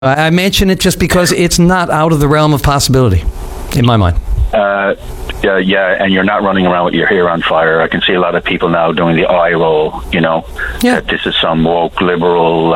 I mention it just because it's not out of the realm of possibility, in my mind. Yeah, and you're not running around with your hair on fire. I can see a lot of people now doing the eye roll, that this is some woke liberal,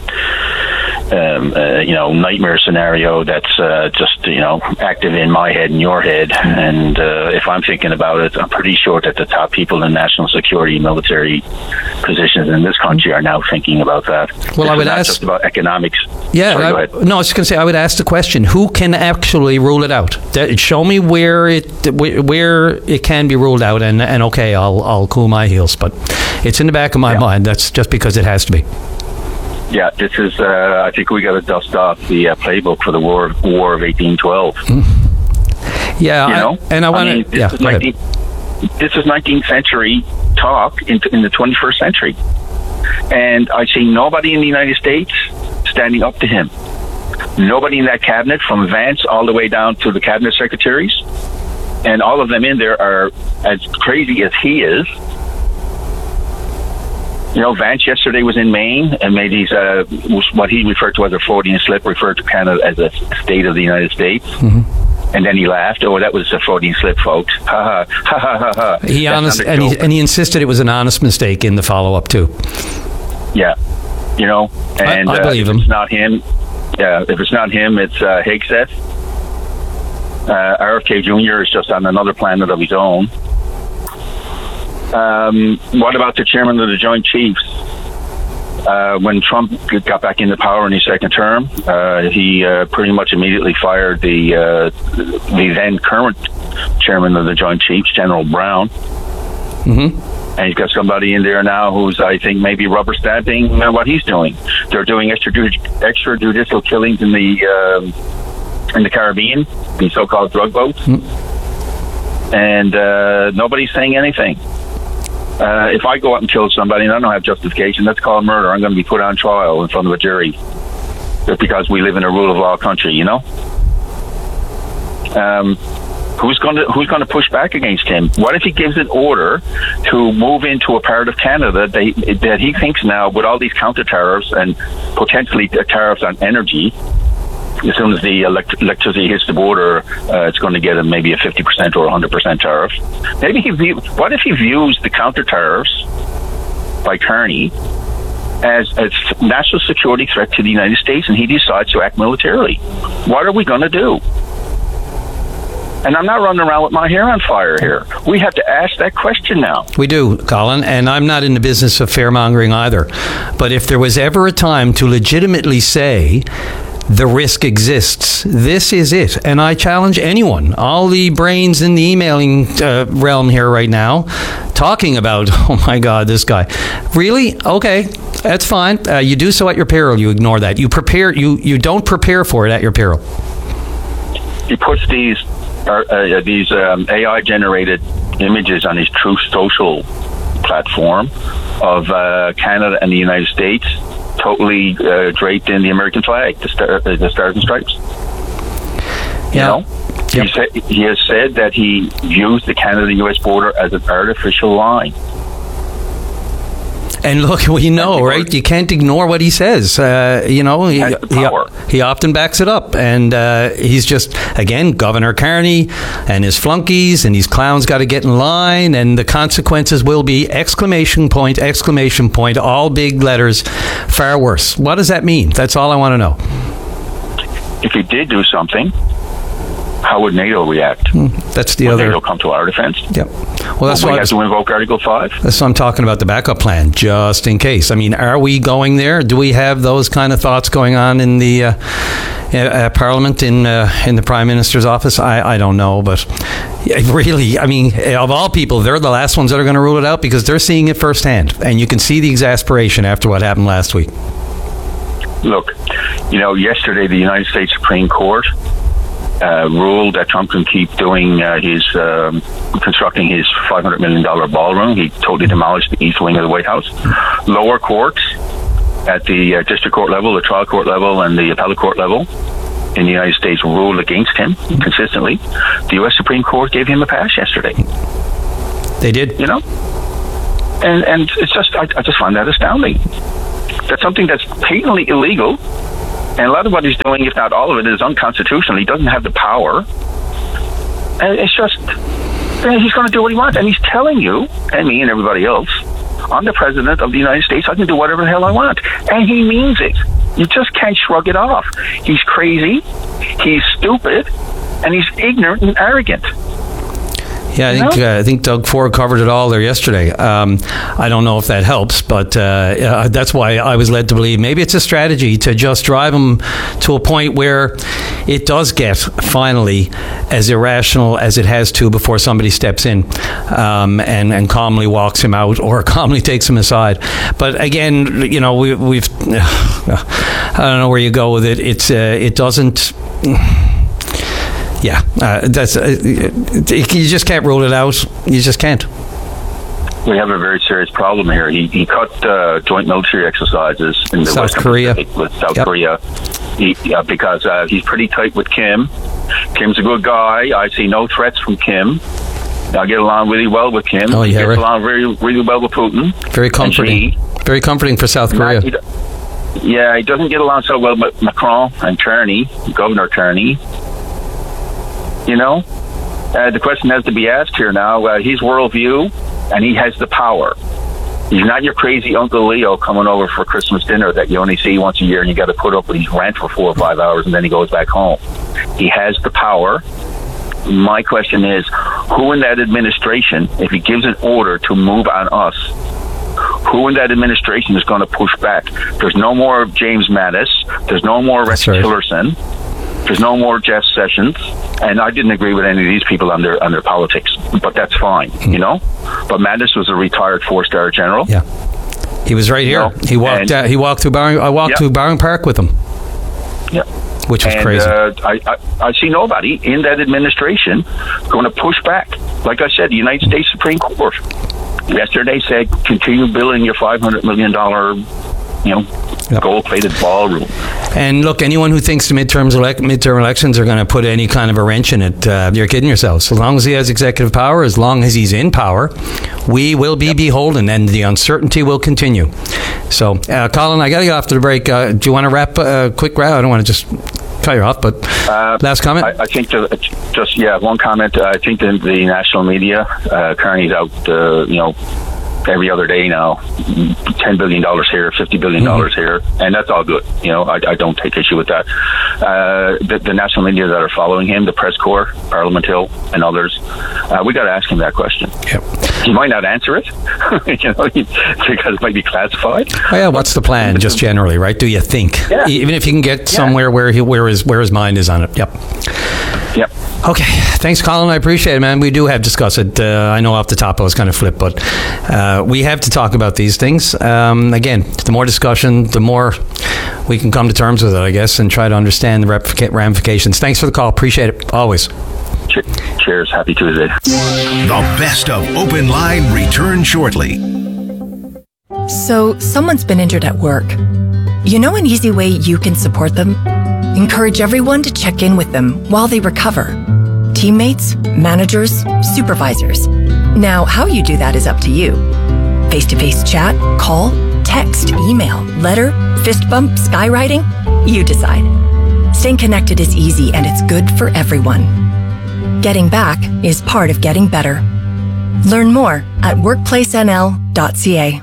nightmare scenario that's just, active in my head and your head. And if I'm thinking about it, I'm pretty sure that the top people in national security, military positions in this country are now thinking about that. Well, I would ask just about economics. Yeah, Sorry, I was just going to say, I would ask the question: who can actually rule it out? Show me where it can be ruled out, and okay, I'll cool my heels. But it's in the back of my mind. That's just because it has to be. Yeah, this is. I think we got to dust off the playbook for the War of 1812. Yeah, This is 19th century talk in the 21st century, and I see nobody in the United States standing up to him. Nobody in that cabinet, from Vance all the way down to the cabinet secretaries, and all of them in there are as crazy as he is. Vance yesterday was in Maine and made these, what he referred to as a Freudian slip, referred to Canada as a state of the United States. Mm-hmm. And then he laughed. Oh, that was a Freudian slip, folks. Ha, ha, ha, ha, ha. He insisted it was an honest mistake in the follow-up, too. Yeah. And I believe him. If it's not him, if it's not him, it's Hegseth. RFK Jr. is just on another planet of his own. What about the chairman of the Joint Chiefs? When Trump got back into power in his second term, he pretty much immediately fired the then current chairman of the Joint Chiefs, General Brown. Mm-hmm. And he's got somebody in there now who's, I think, maybe rubber stamping what he's doing. They're doing extrajudicial killings in the Caribbean, the so-called drug boats. Mm-hmm. And nobody's saying anything. If I go out and kill somebody and I don't have justification, that's called murder. I'm going to be put on trial in front of a jury just because we live in a rule of law country, Who's going to push back against him? What if he gives an order to move into a part of Canada that he thinks now, with all these counter tariffs and potentially tariffs on energy, as soon as the electricity hits the border, it's going to get him maybe a 50% or 100% tariff. What if he views the counter tariffs by Carney as a national security threat to the United States, and he decides to act militarily? What are we going to do? And I'm not running around with my hair on fire here. We have to ask that question now. We do, Colin, and I'm not in the business of fear-mongering either. But if there was ever a time to legitimately say the risk exists, this is it. And I challenge anyone, all the brains in the emailing realm here right now, talking about, oh my God, this guy. Really? Okay, that's fine. You do so at your peril. You ignore that. You don't prepare for it at your peril. He puts these AI-generated images on his Truth Social platform of Canada and the United States, totally draped in the American flag, the Stars and Stripes. He has said that he views the Canada-U.S. border as an artificial line. And look, we know, right? You can't ignore what he says. He often backs it up. And he's just, again, Governor Carney and his flunkies and these clowns got to get in line. And the consequences will be exclamation point, all big letters, far worse. What does that mean? That's all I want to know. If he did do something, how would NATO react? That's the would other. NATO come to our defense? Yep. Well, that's why we have to invoke Article 5. That's what I'm talking about, the backup plan, just in case. I mean, are we going there? Do we have those kind of thoughts going on in the Parliament, in the Prime Minister's office? I don't know, but really, I mean, of all people, they're the last ones that are going to rule it out because they're seeing it firsthand, and you can see the exasperation after what happened last week. Look, yesterday the United States Supreme Court ruled that Trump can keep doing constructing his $500 million ballroom. He totally demolished the east wing of the White House. Lower courts at the district court level, the trial court level, and the appellate court level in the United States ruled against him consistently. The U.S. Supreme Court gave him a pass yesterday. They did. And it's just, I just find that astounding. That's something that's patently illegal And a lot of what he's doing, if not all of it, is unconstitutional. He doesn't have the power. And it's just, he's going to do what he wants. And he's telling you, and me and everybody else, I'm the president of the United States. I can do whatever the hell I want. And he means it. You just can't shrug it off. He's crazy. He's stupid. And he's ignorant and arrogant. Yeah, I think Doug Ford covered it all there yesterday. I don't know if that helps, but that's why I was led to believe maybe it's a strategy to just drive him to a point where it does get finally as irrational as it has to before somebody steps in and calmly walks him out or calmly takes him aside. But again, we've I don't know where you go with it. It doesn't. Yeah, that's you just can't rule it out. You just can't. We have a very serious problem here. He cut joint military exercises in the South Korea with South Korea because he's pretty tight with Kim. Kim's a good guy. I see no threats from Kim. I get along really well with Kim. Oh, yeah, he gets along really well with Putin. Very comforting. Very comforting for South Korea. He doesn't get along so well with Macron and Kearney, Governor Kearney. The question has to be asked here now. He's worldview, and he has the power. He's not your crazy Uncle Leo coming over for Christmas dinner that you only see once a year, and you got to put up with his rent for 4 or 5 hours, and then he goes back home. He has the power. My question is, who in that administration, if he gives an order to move on us, who in that administration is going to push back? There's no more James Mattis. There's no more Rex Tillerson. There's no more Jeff Sessions, and I didn't agree with any of these people on their politics, but that's fine, But Mattis was a retired 4-star general. Yeah, he was right here. He walked through Barring. I walked through Barring Park with him. Yeah, which was crazy. I see nobody in that administration going to push back. Like I said, the United States Supreme Court yesterday said continue building your $500 million, gold-plated ballroom. And look, anyone who thinks the midterm elections are going to put any kind of a wrench in it, you're kidding yourselves. As long as he has executive power, as long as he's in power, we will be beholden, and the uncertainty will continue. So, Colin, I got to get off to the break. Do you want to wrap a quick wrap? I don't want to just cut you off, but last comment? I think one comment. I think the national media, Kearney's out, every other day now, $10 billion here, $50 billion here, and that's all good. I don't take issue with that. The national media that are following him, the press corps, Parliament Hill, and others, we got to ask him that question. Yep. He might not answer it, because it might be classified. Oh, yeah, what's the plan, just generally, right? Do you think? Yeah. Even if you can get somewhere where his mind is on it. Yep. Okay, thanks, Colin. I appreciate it, man. We do have to discuss it. I know off the top I was kind of flipped, but we have to talk about these things. Again, the more discussion, the more we can come to terms with it, I guess, and try to understand the ramifications. Thanks for the call. Appreciate it. Always. Cheers. Happy Tuesday. The best of Open Line returns shortly. So, someone's been injured at work. You know an easy way you can support them? Encourage everyone to check in with them while they recover. Teammates, managers, supervisors. Now, how you do that is up to you. Face-to-face chat, call, text, email, letter, fist bump, skywriting? You decide. Staying connected is easy and it's good for everyone. Getting back is part of getting better. Learn more at workplacenl.ca.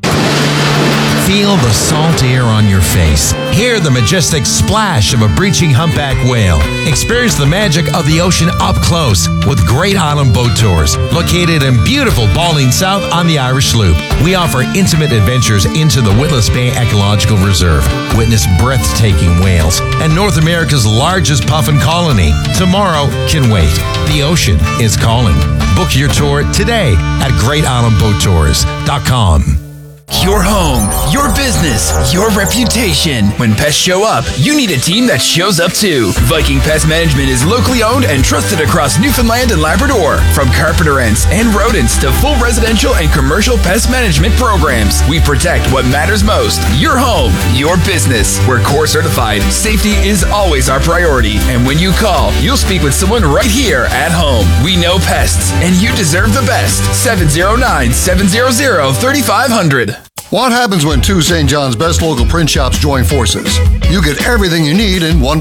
Feel the salt air on your face. Hear the majestic splash of a breaching humpback whale. Experience the magic of the ocean up close with Great Island Boat Tours, located in beautiful Balling South on the Irish Loop. We offer intimate adventures into the Witless Bay Ecological Reserve. Witness breathtaking whales and North America's largest puffin colony. Tomorrow can wait. The ocean is calling. Book your tour today at GreatIslandBoatTours.com. Your home, your business, your reputation. When pests show up, you need a team that shows up too. Viking Pest Management is locally owned and trusted across Newfoundland and Labrador. From carpenter ants and rodents to full residential and commercial pest management programs, we protect what matters most. Your home, your business. We're core certified. Safety is always our priority. And when you call, you'll speak with someone right here at home. We know pests, and you deserve the best. 709-700-3500. What happens when two St. John's best local print shops join forces? You get everything you need in one